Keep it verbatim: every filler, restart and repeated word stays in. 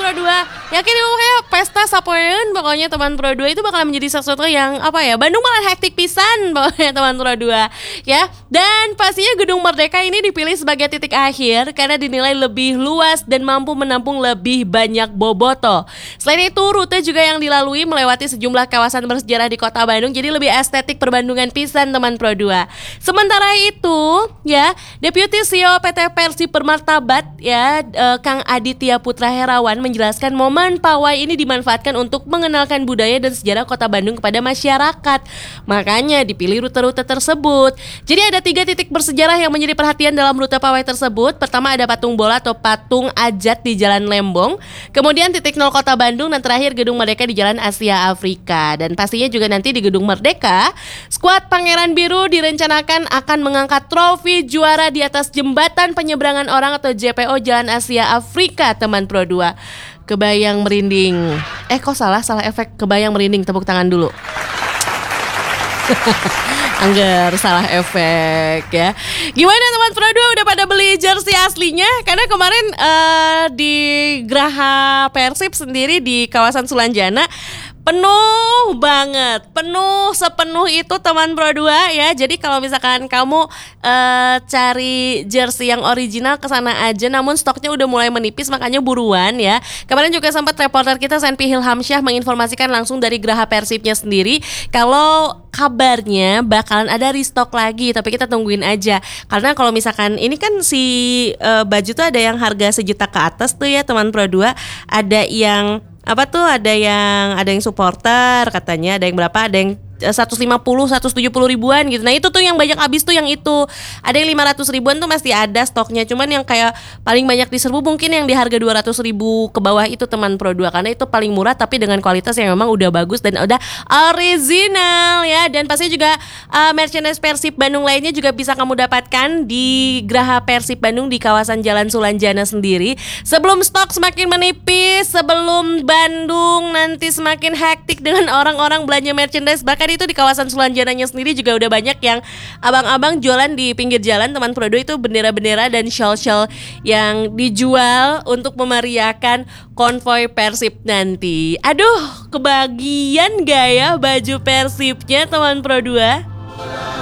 Pro dua. Yakin ya kayak pesta sapoeun pokoknya teman Pro dua itu bakal menjadi sesuatu yang apa ya? Bandung malah hektik pisan pokoknya teman Pro dua ya. Dan pastinya Gedung Merdeka ini dipilih sebagai titik akhir karena dinilai lebih luas dan mampu menampung lebih banyak boboto. Selain itu rute juga yang dilalui melewati sejumlah kawasan bersejarah di Kota Bandung, jadi lebih estetik perbandungan pisan teman Pro dua. Sementara itu ya, Deputi C E O P T Persib Bermartabat ya eh, Kang Aditya Putra Herawan menjelaskan momen pawai ini dimanfaatkan untuk mengenalkan budaya dan sejarah Kota Bandung kepada masyarakat. Makanya dipilih rute-rute tersebut. Jadi ada tiga titik bersejarah yang menjadi perhatian dalam rute pawai tersebut. Pertama ada patung bola atau patung Ajat di Jalan Lembong. Kemudian titik nol Kota Bandung dan terakhir Gedung Merdeka di Jalan Asia Afrika. Dan pastinya juga nanti di Gedung Merdeka, skuad Pangeran Biru direncanakan akan mengangkat trofi juara di atas jembatan penyeberangan orang atau J P O Jalan Asia Afrika teman Pro dua. Kebayang merinding. Eh kok salah, salah efek kebayang merinding, tepuk tangan dulu. Angger salah efek ya. Gimana teman Pro dua udah pada beli jersey aslinya? Karena kemarin uh, di Graha Persib sendiri di kawasan Sulanjana penuh banget, penuh sepenuh itu teman Pro dua ya. Jadi kalau misalkan kamu uh, cari jersey yang original kesana aja, namun stoknya udah mulai menipis, makanya buruan ya. Kemarin juga sempat reporter kita Senpi Hilhamsyah menginformasikan langsung dari Graha Persibnya sendiri kalau kabarnya bakalan ada restock lagi, tapi kita tungguin aja. Karena kalau misalkan ini kan si uh, baju tuh ada yang harga sejuta ke atas tuh ya teman Pro dua, ada yang apa tuh ada yang ada yang supporter katanya, ada yang berapa, ada yang seratus lima puluh, seratus tujuh puluh ribuan gitu. Nah itu tuh yang banyak habis tuh yang itu. Ada yang lima ratus ribuan tuh masih ada stoknya. Cuman yang kayak paling banyak diserbu mungkin yang di harga dua ratus ribu ke bawah itu teman Pro dua. Karena itu paling murah tapi dengan kualitas yang memang udah bagus dan udah original ya. Dan pasti juga uh, merchandise Persib Bandung lainnya juga bisa kamu dapatkan di Graha Persib Bandung di kawasan Jalan Sulanjana sendiri. Sebelum stok semakin menipis, sebelum Bandung nanti semakin hektik dengan orang-orang belanja merchandise, bahkan itu di kawasan Sulanjananya sendiri juga udah banyak yang abang-abang jualan di pinggir jalan teman Pro dua itu bendera-bendera dan shawl-shawl yang dijual untuk memeriahkan konvoy Persib nanti. Aduh, kebagian gak ya baju Persibnya teman Pro dua?